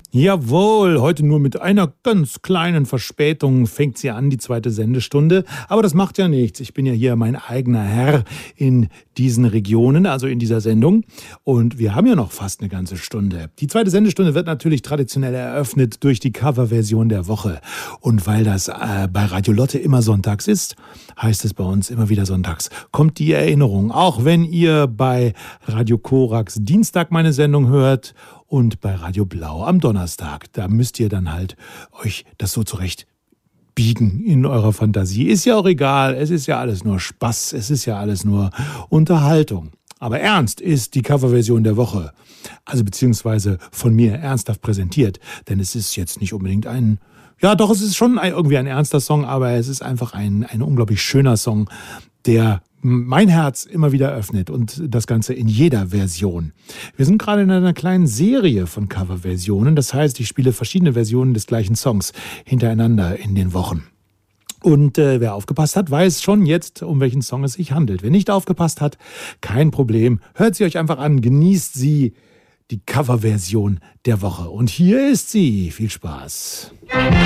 Jawohl, heute nur mit einer ganz kleinen Verspätung fängt sie an, die zweite Sendestunde. Aber das macht ja nichts. Ich bin ja hier mein eigener Herr in diesen Regionen, also in dieser Sendung. Und wir haben ja noch fast eine ganze Stunde. Die zweite Sendestunde wird natürlich traditionell eröffnet durch die Coverversion der Woche. Und weil das bei Radio Lotte immer sonntags ist, heißt es bei uns immer wieder sonntags, kommt die Erinnerung. Auch wenn ihr bei Radio Korax Dienstag meine Sendung hört und bei Radio Blau am Donnerstag. Da müsst ihr dann halt euch das so zurecht biegen in eurer Fantasie. Ist ja auch egal, es ist ja alles nur Spaß, es ist ja alles nur Unterhaltung. Aber ernst ist die Coverversion der Woche, also beziehungsweise von mir ernsthaft präsentiert, denn es ist jetzt nicht unbedingt es ist schon irgendwie ein ernster Song, aber es ist einfach ein unglaublich schöner Song, der mein Herz immer wieder öffnet und das Ganze in jeder Version. Wir sind gerade in einer kleinen Serie von Coverversionen, das heißt, ich spiele verschiedene Versionen des gleichen Songs hintereinander in den Wochen. Und wer aufgepasst hat, weiß schon jetzt, um welchen Song es sich handelt. Wer nicht aufgepasst hat, kein Problem, hört sie euch einfach an, genießt sie, die Coverversion der Woche. Und hier ist sie. Viel Spaß.